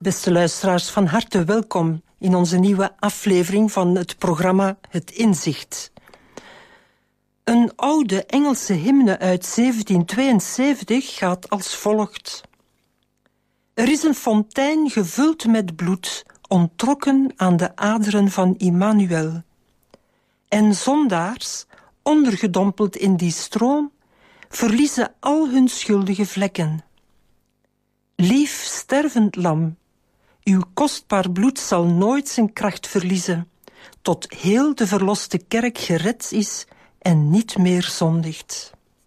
Beste luisteraars, van harte welkom in onze nieuwe aflevering van het programma Het Inzicht. Een oude Engelse hymne uit 1772 gaat als volgt. Er is een fontein gevuld met bloed, onttrokken aan de aderen van Immanuel. En zondaars, ondergedompeld in die stroom, verliezen al hun schuldige vlekken. Lief stervend lam, uw kostbaar bloed zal nooit zijn kracht verliezen, tot heel de verloste kerk gered is en niet meer zondigt.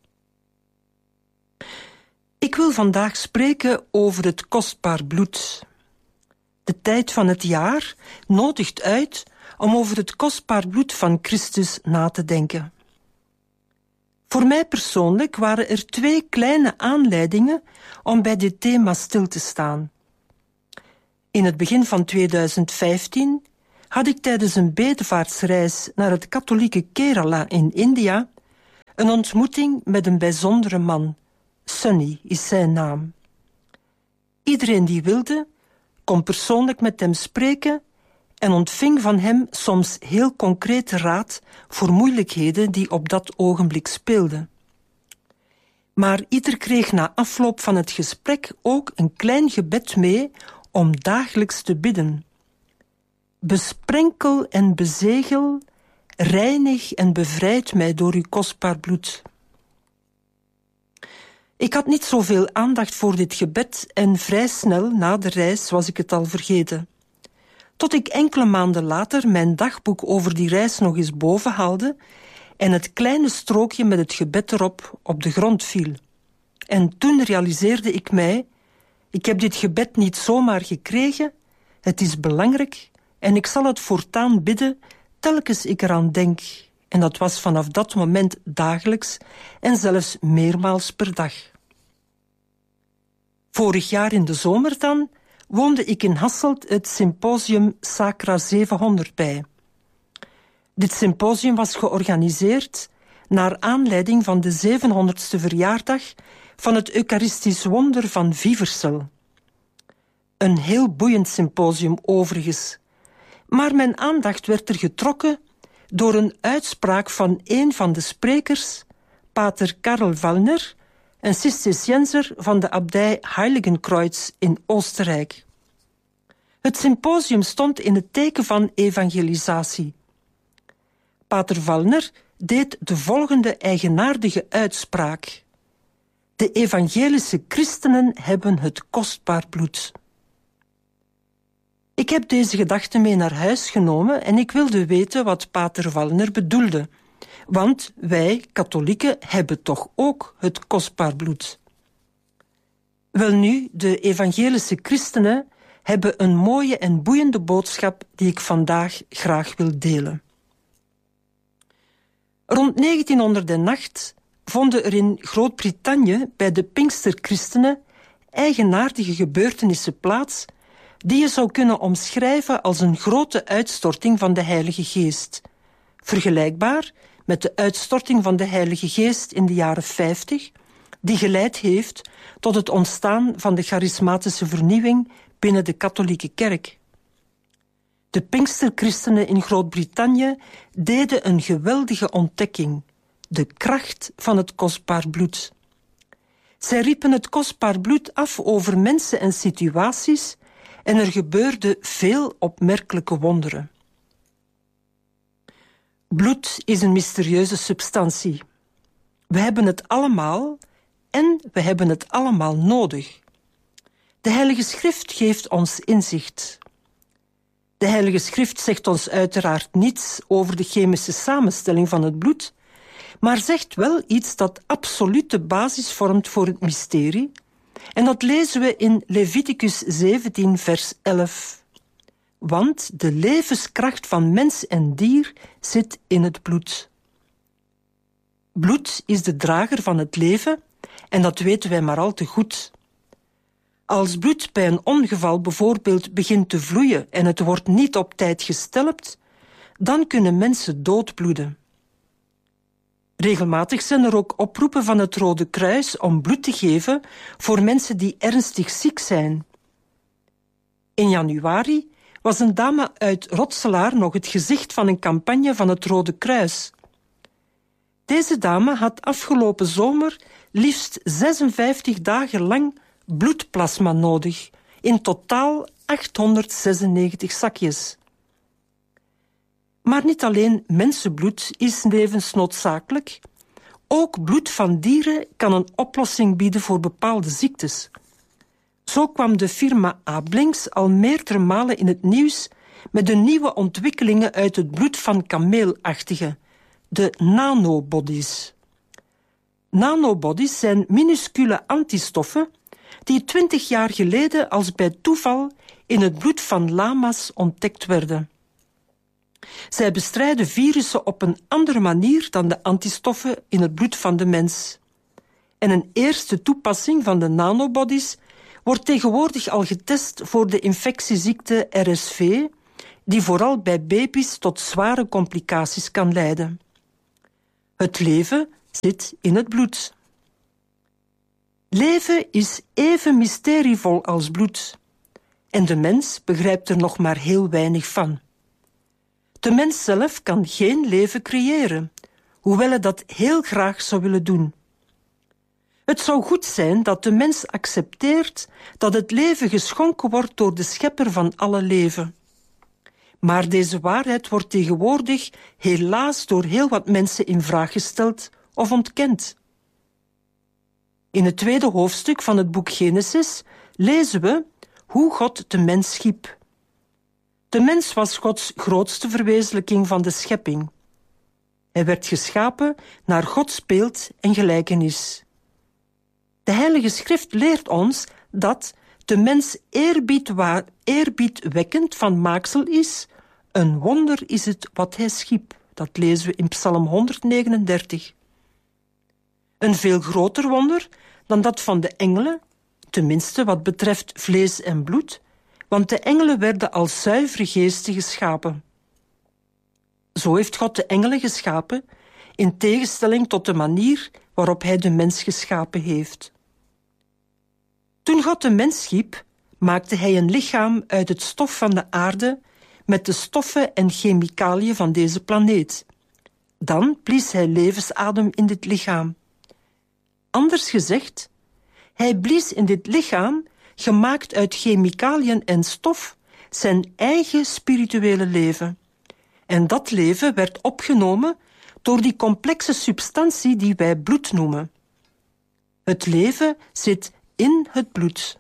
Ik wil vandaag spreken over het kostbaar bloed. De tijd van het jaar nodigt uit om over het kostbaar bloed van Christus na te denken. Voor mij persoonlijk waren er 2 kleine aanleidingen om bij dit thema stil te staan. In het begin van 2015 had ik tijdens een bedevaartsreis naar het katholieke Kerala in India een ontmoeting met een bijzondere man. Sunny is zijn naam. Iedereen die wilde, kon persoonlijk met hem spreken en ontving van hem soms heel concrete raad voor moeilijkheden die op dat ogenblik speelden. Maar ieder kreeg na afloop van het gesprek ook een klein gebed mee om dagelijks te bidden. Besprenkel en bezegel, reinig en bevrijd mij door uw kostbaar bloed. Ik had niet zoveel aandacht voor dit gebed en vrij snel na de reis was ik het al vergeten. Tot ik enkele maanden later mijn dagboek over die reis nog eens boven haalde en het kleine strookje met het gebed erop op de grond viel. En toen realiseerde ik mij, ik heb dit gebed niet zomaar gekregen, het is belangrijk en ik zal het voortaan bidden telkens ik eraan denk. En dat was vanaf dat moment dagelijks en zelfs meermaals per dag. Vorig jaar in de zomer dan woonde ik in Hasselt het symposium Sacra 700 bij. Dit symposium was georganiseerd naar aanleiding van de 700ste verjaardag van het Eucharistisch wonder van Viversel. Een heel boeiend symposium overigens, maar mijn aandacht werd er getrokken door een uitspraak van een van de sprekers, pater Karl Wallner, een Cisterciënser van de abdij Heiligenkreuz in Oostenrijk. Het symposium stond in het teken van evangelisatie. Pater Wallner deed de volgende eigenaardige uitspraak. De evangelische christenen hebben het kostbaar bloed. Ik heb deze gedachte mee naar huis genomen en ik wilde weten wat pater Wallner bedoelde. Want wij, katholieken, hebben toch ook het kostbaar bloed. Welnu, de evangelische christenen hebben een mooie en boeiende boodschap die ik vandaag graag wil delen. Rond 1908 vonden er in Groot-Brittannië bij de Pinksterchristenen eigenaardige gebeurtenissen plaats die je zou kunnen omschrijven als een grote uitstorting van de Heilige Geest. Vergelijkbaar met de uitstorting van de Heilige Geest in de jaren 50, die geleid heeft tot het ontstaan van de charismatische vernieuwing binnen de katholieke kerk. De Pinksterchristenen in Groot-Brittannië deden een geweldige ontdekking, de kracht van het kostbaar bloed. Zij riepen het kostbaar bloed af over mensen en situaties en er gebeurden veel opmerkelijke wonderen. Bloed is een mysterieuze substantie. We hebben het allemaal en we hebben het allemaal nodig. De Heilige Schrift geeft ons inzicht. De Heilige Schrift zegt ons uiteraard niets over de chemische samenstelling van het bloed, maar zegt wel iets dat absoluut de basis vormt voor het mysterie, en dat lezen we in Leviticus 17, vers 11. Want de levenskracht van mens en dier zit in het bloed. Bloed is de drager van het leven en dat weten wij maar al te goed. Als bloed bij een ongeval bijvoorbeeld begint te vloeien en het wordt niet op tijd gestelpt, dan kunnen mensen doodbloeden. Regelmatig zijn er ook oproepen van het Rode Kruis om bloed te geven voor mensen die ernstig ziek zijn. In januari was een dame uit Rotselaar nog het gezicht van een campagne van het Rode Kruis. Deze dame had afgelopen zomer liefst 56 dagen lang bloedplasma nodig, in totaal 896 zakjes. Maar niet alleen mensenbloed is levensnoodzakelijk, ook bloed van dieren kan een oplossing bieden voor bepaalde ziektes. Zo kwam de firma Ablings al meerdere malen in het nieuws met de nieuwe ontwikkelingen uit het bloed van kameelachtigen, de nanobodies. Nanobodies zijn minuscule antistoffen die 20 jaar geleden als bij toeval in het bloed van lama's ontdekt werden. Zij bestrijden virussen op een andere manier dan de antistoffen in het bloed van de mens. En een eerste toepassing van de nanobodies wordt tegenwoordig al getest voor de infectieziekte RSV, die vooral bij baby's tot zware complicaties kan leiden. Het leven zit in het bloed. Leven is even mysterievol als bloed. En de mens begrijpt er nog maar heel weinig van. De mens zelf kan geen leven creëren, hoewel hij dat heel graag zou willen doen. Het zou goed zijn dat de mens accepteert dat het leven geschonken wordt door de schepper van alle leven. Maar deze waarheid wordt tegenwoordig helaas door heel wat mensen in vraag gesteld of ontkend. In het tweede hoofdstuk van het boek Genesis lezen we hoe God de mens schiep. De mens was Gods grootste verwezenlijking van de schepping. Hij werd geschapen naar Gods beeld en gelijkenis. De Heilige Schrift leert ons dat de mens eerbiedwekkend van maaksel is. Een wonder is het wat hij schiep. Dat lezen we in Psalm 139. Een veel groter wonder dan dat van de engelen, tenminste wat betreft vlees en bloed, want de engelen werden als zuivere geesten geschapen. Zo heeft God de engelen geschapen, in tegenstelling tot de manier waarop hij de mens geschapen heeft. Toen God de mens schiep, maakte hij een lichaam uit het stof van de aarde met de stoffen en chemicaliën van deze planeet. Dan blies hij levensadem in dit lichaam. Anders gezegd, hij blies in dit lichaam, gemaakt uit chemicaliën en stof, zijn eigen spirituele leven. En dat leven werd opgenomen door die complexe substantie die wij bloed noemen. Het leven zit in het bloed.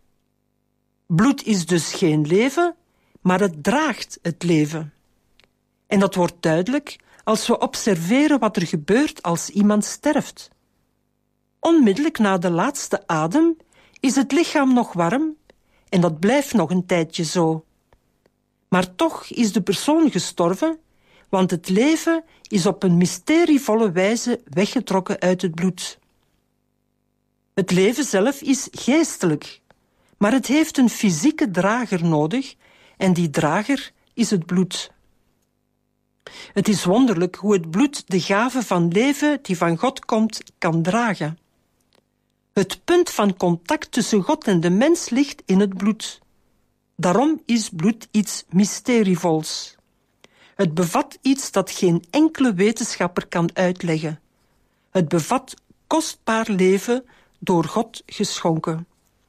Bloed is dus geen leven, maar het draagt het leven. En dat wordt duidelijk als we observeren wat er gebeurt als iemand sterft. Onmiddellijk na de laatste adem is het lichaam nog warm en dat blijft nog een tijdje zo. Maar toch is de persoon gestorven, want het leven is op een mysterievolle wijze weggetrokken uit het bloed. Het leven zelf is geestelijk, maar het heeft een fysieke drager nodig en die drager is het bloed. Het is wonderlijk hoe het bloed de gave van leven die van God komt kan dragen. Het punt van contact tussen God en de mens ligt in het bloed. Daarom is bloed iets mysterievols. Het bevat iets dat geen enkele wetenschapper kan uitleggen. Het bevat kostbaar leven door God geschonken.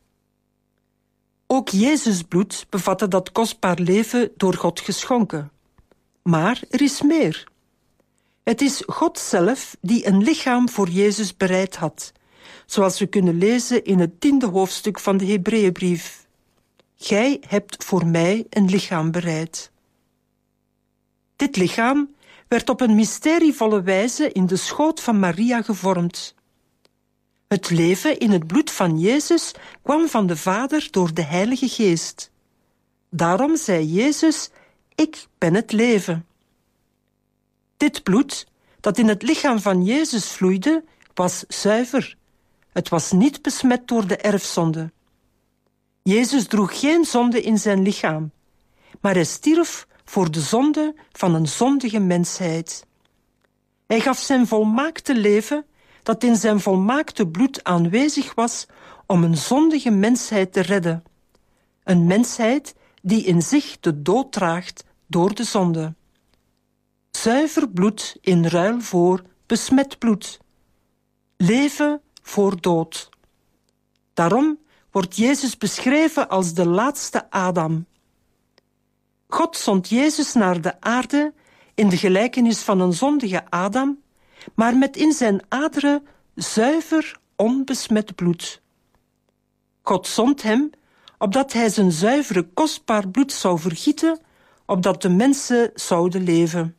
Ook Jezus' bloed bevatte dat kostbaar leven door God geschonken. Maar er is meer. Het is God zelf die een lichaam voor Jezus bereid had, zoals we kunnen lezen in het 10e hoofdstuk van de Hebreeënbrief. Gij hebt voor mij een lichaam bereid. Dit lichaam werd op een mysterievolle wijze in de schoot van Maria gevormd. Het leven in het bloed van Jezus kwam van de Vader door de Heilige Geest. Daarom zei Jezus, ik ben het leven. Dit bloed, dat in het lichaam van Jezus vloeide, was zuiver. Het was niet besmet door de erfzonde. Jezus droeg geen zonde in zijn lichaam, maar hij stierf voor de zonde van een zondige mensheid. Hij gaf zijn volmaakte leven, dat in zijn volmaakte bloed aanwezig was, om een zondige mensheid te redden. Een mensheid die in zich de dood draagt door de zonde. Zuiver bloed in ruil voor besmet bloed. Leven voor dood. Daarom wordt Jezus beschreven als de laatste Adam. God zond Jezus naar de aarde in de gelijkenis van een zondige Adam, maar met in zijn aderen zuiver, onbesmet bloed. God zond hem, opdat hij zijn zuivere, kostbaar bloed zou vergieten, opdat de mensen zouden leven.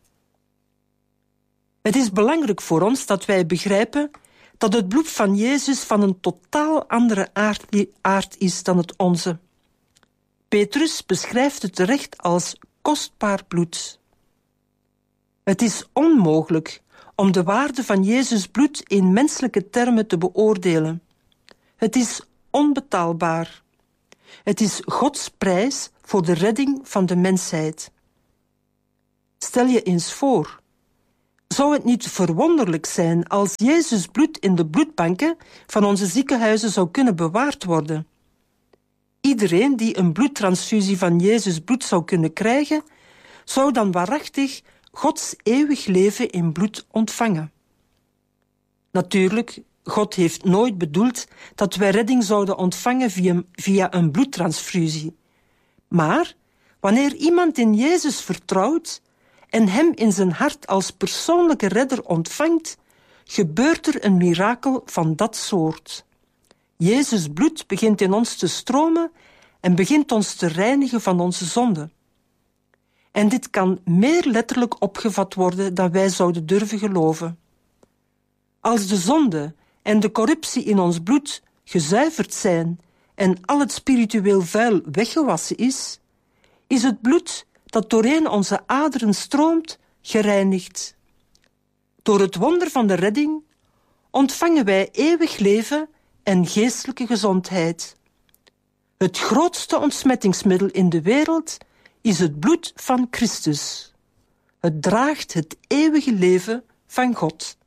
Het is belangrijk voor ons dat wij begrijpen dat het bloed van Jezus van een totaal andere aard is dan het onze. Petrus beschrijft het terecht als kostbaar bloed. Het is onmogelijk om de waarde van Jezus bloed in menselijke termen te beoordelen. Het is onbetaalbaar. Het is Gods prijs voor de redding van de mensheid. Stel je eens voor, zou het niet verwonderlijk zijn als Jezus bloed in de bloedbanken van onze ziekenhuizen zou kunnen bewaard worden? Iedereen die een bloedtransfusie van Jezus bloed zou kunnen krijgen, zou dan waarachtig Gods eeuwig leven in bloed ontvangen. Natuurlijk, God heeft nooit bedoeld dat wij redding zouden ontvangen via een bloedtransfusie. Maar wanneer iemand in Jezus vertrouwt en hem in zijn hart als persoonlijke redder ontvangt, gebeurt er een mirakel van dat soort. Jezus' bloed begint in ons te stromen en begint ons te reinigen van onze zonden. En dit kan meer letterlijk opgevat worden dan wij zouden durven geloven. Als de zonde en de corruptie in ons bloed gezuiverd zijn en al het spiritueel vuil weggewassen is, is het bloed dat doorheen onze aderen stroomt gereinigd. Door het wonder van de redding ontvangen wij eeuwig leven en geestelijke gezondheid. Het grootste ontsmettingsmiddel in de wereld is het bloed van Christus. Het draagt het eeuwige leven van God.